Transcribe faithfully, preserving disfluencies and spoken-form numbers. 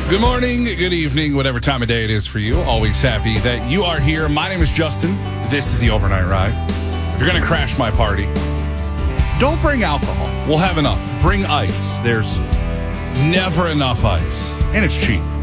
Good morning, good evening, whatever time of day it is for you. Always happy that you are here. My name is Justin. This is the Overnight Ride. If you're going to crash my party, don't bring alcohol. We'll have enough. Bring ice. There's never enough ice. And it's cheap.